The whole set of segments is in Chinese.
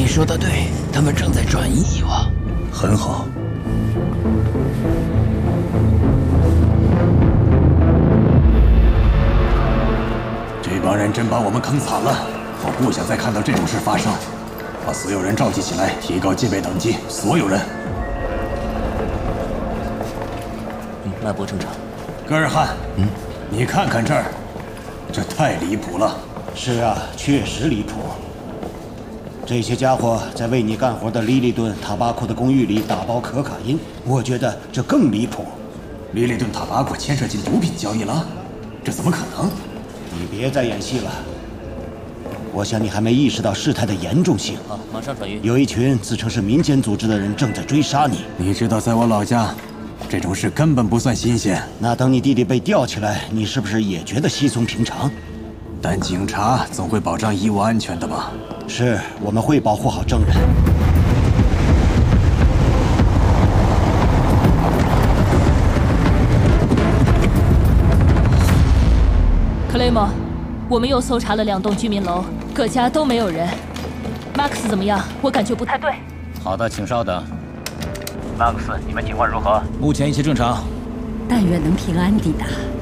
说的对，他们正在转移伊娃。 很好。这帮人真把我们坑惨了，我不想再看到这种事发生。把所有人召集起来，提高戒备等级，所有人。 脉搏正常。 戈尔汉，你看看这儿，这太离谱了。 是啊，确实离谱。这些家伙在为你干活的利利顿塔巴库的公寓里打包可卡因，我觉得这更离谱。 利利顿塔巴库牵涉进毒品交易了？这怎么可能？ 你别再演戏了。我想你还没意识到事态的严重性。 好，马上转运。 有一群自称是民间组织的人正在追杀你。 你知道，在我老家，这种事根本不算新鲜。 那等你弟弟被吊起来，你是不是也觉得稀松平常？ 但警察总会保障衣物安全的吧？ 是，我们会保护好证人。 克雷默，我们又搜查了2栋居民楼，各家都没有人。马克思怎么样？我感觉不太对。 好的，请稍等。 马克思，你们情况如何？ 目前一切正常。 但愿能平安抵达。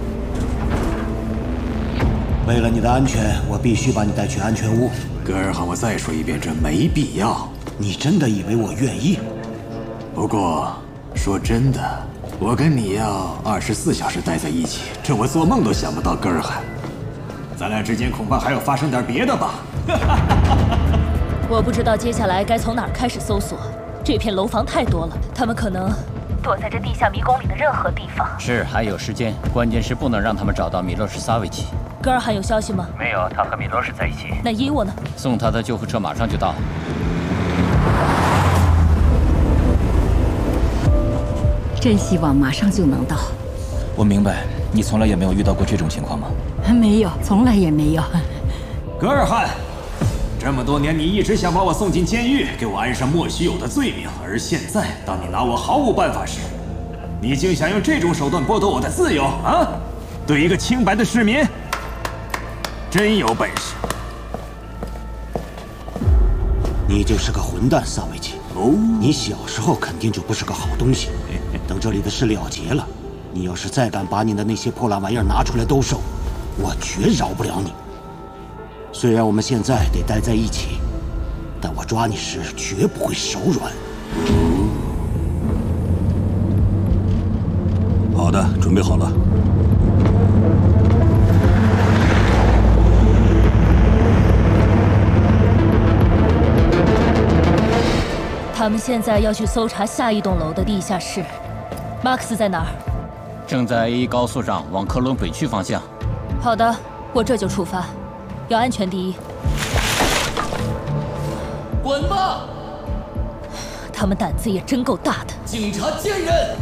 为了你的安全，我必须把你带去安全屋。 戈尔汉，我再说一遍，这没必要。 你真的以为我愿意？ 不过，说真的，我跟你要24小时待在一起，这我做梦都想不到。戈尔汉，咱俩之间恐怕还要发生点别的吧？ 我不知道接下来该从哪儿开始搜索，这片楼房太多了，他们可能躲在这地下迷宫里的任何地方。 是，还有时间，关键是不能让他们找到米洛什萨维奇。 戈尔汉有消息吗？ 没有，他和米洛什在一起。 那伊沃呢？ 送他的救护车马上就到。 真希望马上就能到。 我明白，你从来也没有遇到过这种情况吗？ 没有，从来也没有。 戈尔汉，这么多年你一直想把我送进监狱，给我安上莫须有的罪名，而现在，当你拿我毫无办法时，你竟想用这种手段剥夺我的自由啊！对一个清白的市民，真有本事。 你就是个混蛋，萨维奇。 哦， 你小时候肯定就不是个好东西。等这里的事了结了，你要是再敢把你的那些破烂玩意儿拿出来兜售，我绝饶不了你。虽然我们现在得待在一起，但我抓你时绝不会手软。 好的，准备好了。 他们现在要去搜查下一栋楼的地下室。马克思在哪儿？ 正在 A1 高速上往科隆北区方向。 好的，我这就出发，要安全第一。 滚吧！ 他们胆子也真够大的。 警察贱人！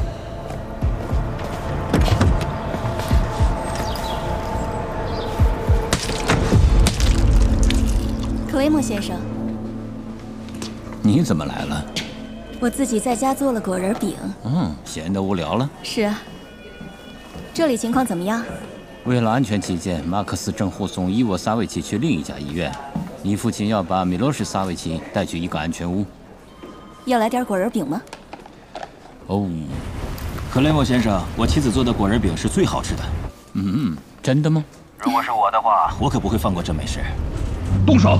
克雷默先生， 你怎么来了？ 我自己在家做了果仁饼。 闲得无聊了。 是啊。这里情况怎么样？ 为了安全起见，马克思正护送伊沃萨维奇去另一家医院。你父亲要把米洛什萨维奇带去一个安全屋。 要来点果仁饼吗？ 哦， 克雷默先生，我妻子做的果仁饼是最好吃的。 真的吗？ 如果是我的话， 我可不会放过这美食。 动手！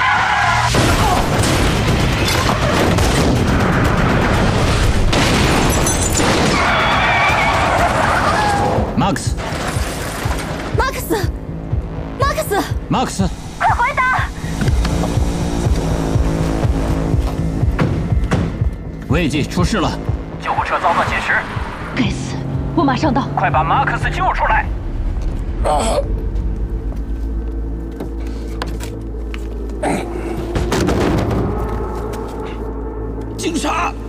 马克思， 马克思，马克思， 马克思， 快回答！ 危机出事了， 救护车遭到劫持。 该死！我马上到。 快把马克思救出来！ 警察！